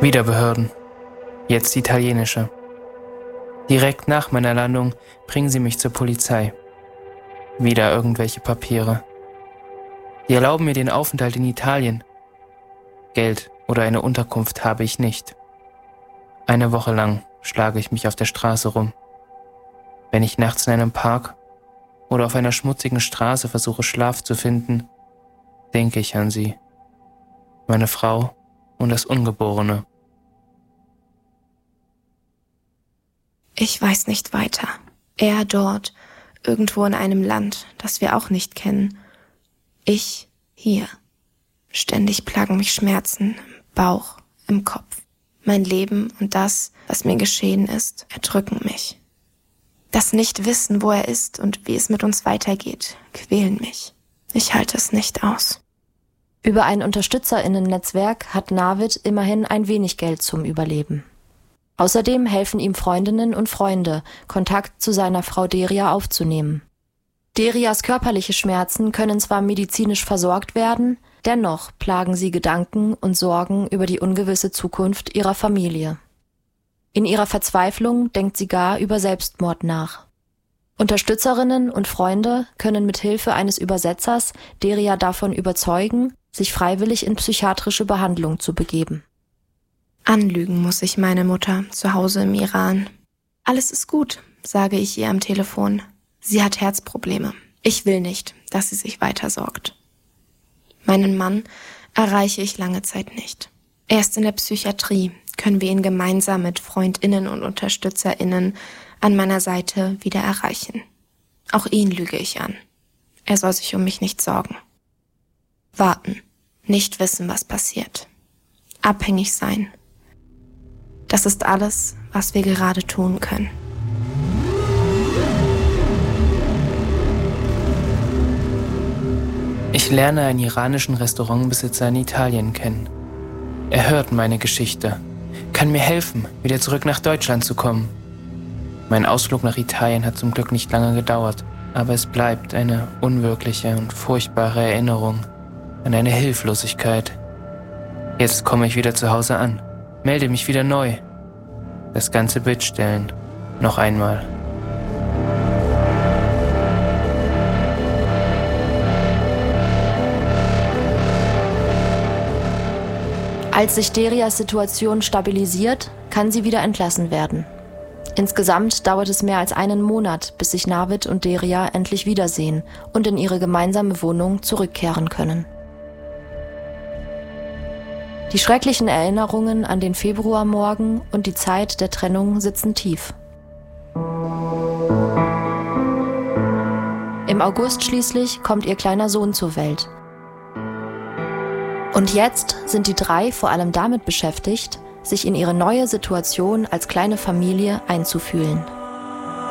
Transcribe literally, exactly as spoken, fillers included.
Wieder Behörden. Jetzt italienische. Direkt nach meiner Landung bringen sie mich zur Polizei. Wieder irgendwelche Papiere. Die erlauben mir den Aufenthalt in Italien. Geld oder eine Unterkunft habe ich nicht. Eine Woche lang schlage ich mich auf der Straße rum. Wenn ich nachts in einem Park oder auf einer schmutzigen Straße versuche, Schlaf zu finden, denke ich an sie, meine Frau und das Ungeborene. Ich weiß nicht weiter. Er dort, irgendwo in einem Land, das wir auch nicht kennen. Ich hier. Ständig plagen mich Schmerzen im Bauch, im Kopf. Mein Leben und das, was mir geschehen ist, erdrücken mich. Das Nichtwissen, wo er ist und wie es mit uns weitergeht, quälen mich. Ich halte es nicht aus. Über ein UnterstützerInnen-Netzwerk hat Navid immerhin ein wenig Geld zum Überleben. Außerdem helfen ihm Freundinnen und Freunde, Kontakt zu seiner Frau Deria aufzunehmen. Derias körperliche Schmerzen können zwar medizinisch versorgt werden, dennoch plagen sie Gedanken und Sorgen über die ungewisse Zukunft ihrer Familie. In ihrer Verzweiflung denkt sie gar über Selbstmord nach. Unterstützerinnen und Freunde können mit Hilfe eines Übersetzers Deria davon überzeugen, sich freiwillig in psychiatrische Behandlung zu begeben. Anlügen muss ich meine Mutter zu Hause im Iran. Alles ist gut, sage ich ihr am Telefon. Sie hat Herzprobleme. Ich will nicht, dass sie sich weiter sorgt. Meinen Mann erreiche ich lange Zeit nicht. Erst in der Psychiatrie können wir ihn gemeinsam mit FreundInnen und UnterstützerInnen an meiner Seite wieder erreichen. Auch ihn lüge ich an. Er soll sich um mich nicht sorgen. Warten, nicht wissen, was passiert. Abhängig sein. Das ist alles, was wir gerade tun können. Ich lerne einen iranischen Restaurantbesitzer in Italien kennen. Er hört meine Geschichte, kann mir helfen, wieder zurück nach Deutschland zu kommen. Mein Ausflug nach Italien hat zum Glück nicht lange gedauert, aber es bleibt eine unwirkliche und furchtbare Erinnerung an eine Hilflosigkeit. Jetzt komme ich wieder zu Hause an, melde mich wieder neu. Das ganze Bild stellen, noch einmal. Als sich Derias Situation stabilisiert, kann sie wieder entlassen werden. Insgesamt dauert es mehr als einen Monat, bis sich Navid und Deria endlich wiedersehen und in ihre gemeinsame Wohnung zurückkehren können. Die schrecklichen Erinnerungen an den Februarmorgen und die Zeit der Trennung sitzen tief. Im August schließlich kommt ihr kleiner Sohn zur Welt. Und jetzt sind die drei vor allem damit beschäftigt, sich in ihre neue Situation als kleine Familie einzufühlen.